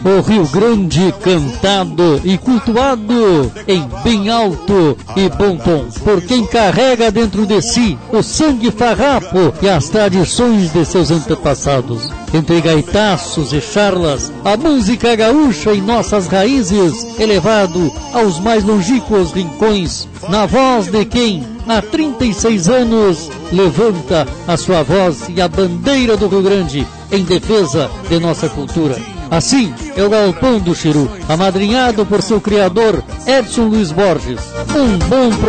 O Rio Grande cantado e cultuado em bem alto e bom tom, por quem carrega dentro de si o sangue farrapo e as tradições de seus antepassados. Entre gaitaços e charlas, a música gaúcha em nossas raízes, elevado aos mais longínquos rincões, na voz de quem, há 36 anos, levanta a sua voz e a bandeira do Rio Grande em defesa de nossa cultura. Assim é o Galpão do Chiru, amadrinhado por seu criador, Edson Luiz Borges. Um bom